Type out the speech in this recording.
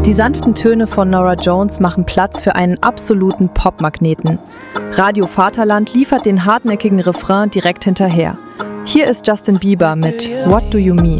Die sanften Töne von Norah Jones machen Platz für einen absoluten Popmagneten. Radio Vaterland liefert den hartnäckigen Refrain direkt hinterher. Hier ist Justin Bieber mit What Do You Mean?